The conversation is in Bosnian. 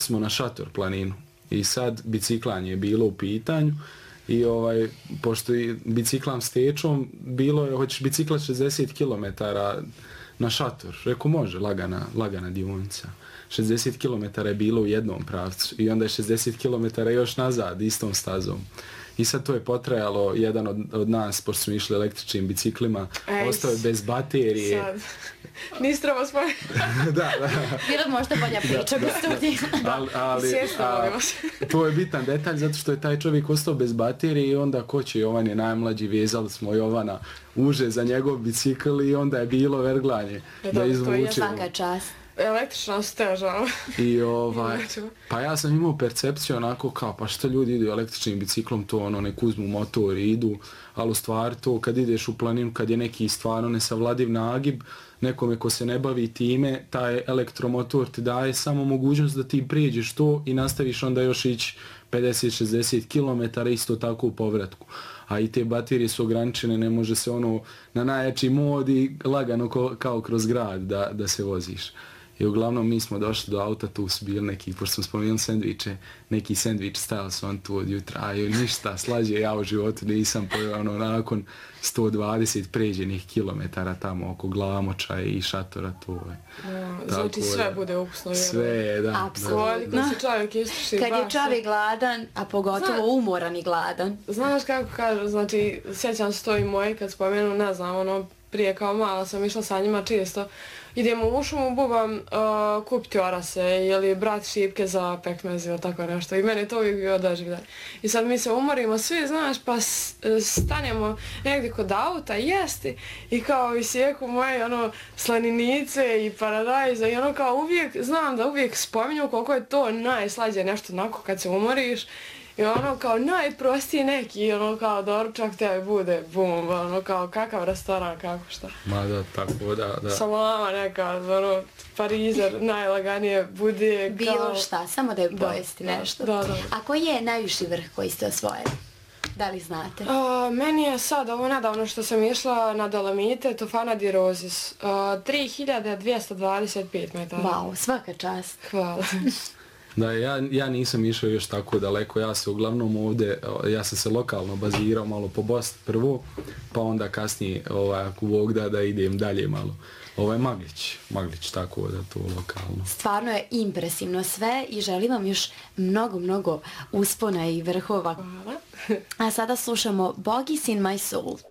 smo na Šator planinu i sad biciklanje je bilo u pitanju i pošto biciklam s tečom, bilo je, hoćeš biciklat 60 km na Šator. Reku može, lagana dionica. 60 km je bilo u jednom pravcu i onda je 60 km još nazad istom stazom. I sad to je potrajalo, jedan od nas, pošto smo išli električnim biciklima, ostao je bez baterije. Sad. Nisi trebao spojiti. Da. Bilo možda bolja priča u studiju. Ali to je bitan detalj zato što je taj čovjek ostao bez baterije i onda ko će, Jovan je najmlađi, vezali smo Jovana uže za njegov bicikl i onda je bilo verglanje da izvučemo. To je svaka čast. Električna su teža. I pa ja sam imao percepciju onako kao, pa što ljudi idu električnim biciklom, to nek uzmu motor i idu, ali u stvari to kad ideš u planinu, kad je neki stvarno nesavladiv nagib, nekome ko se ne bavi time, taj elektromotor ti daje samo mogućnost da ti prijeđeš to i nastaviš onda još ići 50-60 km isto tako u povratku. A i te baterije su ograničene, ne može se na najjači mod i lagano kao kroz grad da se voziš. I uglavnom mi smo došli do auta, tu su bili neki, pošto smo spomenuli sendviče, neki sendvič stajali su on tu od jutra, a ništa slađe ja u životu nisam pojao, nakon 120 pređenih kilometara tamo oko Glamoča i Šatora, to je. Znači sve bude ukusno. Sve, da. Apsolutno. Kad je čovjek gladan, a pogotovo umoran i gladan. Znaš kako kažu, znači, sjećam se to i moji kad spomenu, ne znam, prije kao mala sam išla sa njima često. Idemo u šumu, bubam kupiti orase ili brat šipke za pekmez ili tako nešto. I meni to uvijek bio doživljaj. I sad mi se umorimo svi, znaš, pa stanemo negdje kod auta jesti i kao isijeku moje slaninice i paradajza i kao uvijek, znam da uvijek spominju koliko je to najslađe nešto onako kad se umoriš. I kao najprostiji neki, kao doručak tebi bude bum, kao kakav restoran, kako šta. Ma da, tako da. Salama neka, parizer, najlaganije bude kao... Bilo šta, samo da je pojesti nešto. Da. A koji je najviši vrh koji ste osvojili? Da li znate? Meni je sad ovo nedavno što sam išla na Dolomite, Tofana di Rosis, 3225 metara. Wow, svaka čast. Hvala. Da, ja nisam išao još tako daleko, ja se uglavnom ovdje, ja sam se lokalno bazirao malo po Bosni prvo, pa onda kasnije, ako Bog da idem dalje malo. Ovo je Maglić, tako da to lokalno. Stvarno je impresivno sve i želim vam još mnogo uspona i vrhova. Hvala. A sada slušamo Bogies in my soul.